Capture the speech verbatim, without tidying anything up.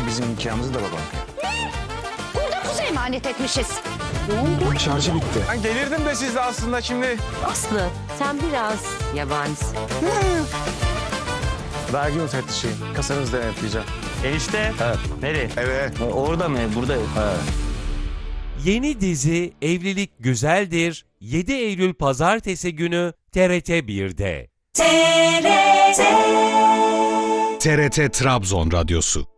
Gerçi bizim nikahımızı da babam. Burada kuzu emanet etmişiz. Ne oldu? Şarjı bitti. Ben gelirdim de siz de aslında şimdi. Aslı sen biraz yabanisin. Vergi müfettişi. Kasanızı denetleyeceğim. Enişte. Evet. Nereye? Evet. Orada mı? Burada. Evet. Yeni dizi Evlilik Güzeldir yedi Eylül Pazartesi günü T R T bir'de. T R T Trabzon Radyosu